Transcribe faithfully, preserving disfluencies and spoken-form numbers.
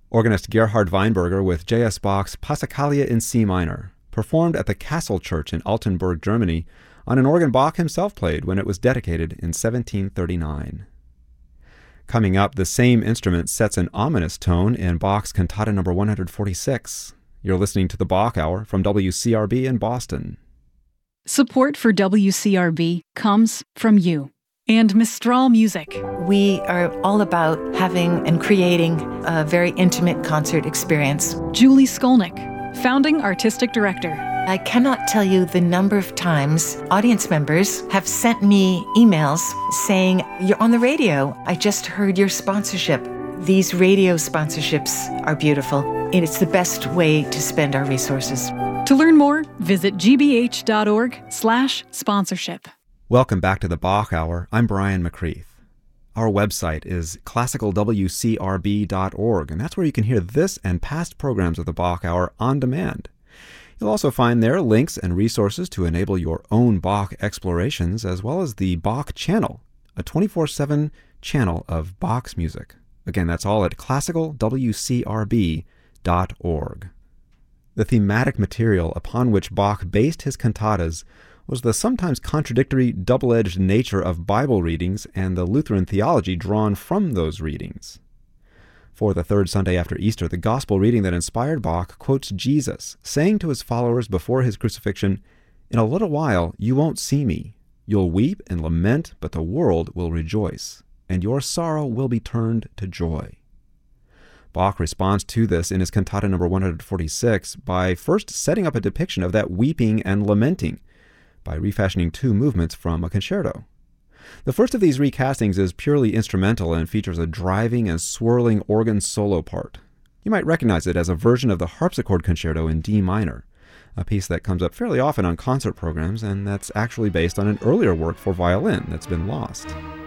Organist Gerhard Weinberger with J S. Bach's Passacaglia in C minor, performed at the Castle Church in Altenburg, Germany, on an organ Bach himself played when it was dedicated in seventeen thirty-nine. Coming up, the same instrument sets an ominous tone in Bach's Cantata number one hundred forty-six. You're listening to the Bach Hour from W C R B in Boston. Support for W C R B comes from you and Mistral Music. We are all about having and creating a very intimate concert experience. Julie Skolnick, founding artistic director. I cannot tell you the number of times audience members have sent me emails saying, "You're on the radio. I just heard your sponsorship." These radio sponsorships are beautiful, and it's the best way to spend our resources. To learn more, visit gbh.org slash sponsorship. Welcome back to the Bach Hour. I'm Brian McCreath. Our website is classical w c r b dot org, and that's where you can hear this and past programs of the Bach Hour on demand. You'll also find there links and resources to enable your own Bach explorations, as well as the Bach Channel, a twenty-four seven channel of Bach's music. Again, that's all at classical w c r b dot org. The thematic material upon which Bach based his cantatas was the sometimes contradictory, double-edged nature of Bible readings and the Lutheran theology drawn from those readings. For the third Sunday after Easter, the gospel reading that inspired Bach quotes Jesus, saying to his followers before his crucifixion, "In a little while you won't see me. You'll weep and lament, but the world will rejoice, and your sorrow will be turned to joy." Bach responds to this in his cantata number one hundred forty-six by first setting up a depiction of that weeping and lamenting by refashioning two movements from a concerto. The first of these recastings is purely instrumental and features a driving and swirling organ solo part. You might recognize it as a version of the harpsichord concerto in D minor, a piece that comes up fairly often on concert programs and that's actually based on an earlier work for violin that's been lost.